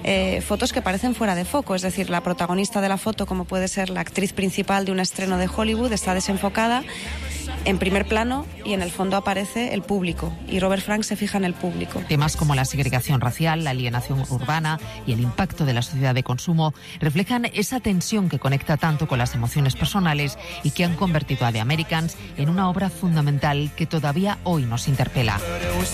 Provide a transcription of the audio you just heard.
fotos que parecen fuera de foco, es decir, la protagonista de la foto, como puede ser la actriz principal de un estreno de Hollywood, está desenfocada en primer plano y en el fondo aparece el público, y Robert Frank se fija en el público. Temas como la segregación racial, la alienación urbana y el impacto de la sociedad de consumo reflejan esa tensión que conecta tanto con las emociones personales y que han convertido a The Americans en una obra fundamental que todavía hoy nos interpela.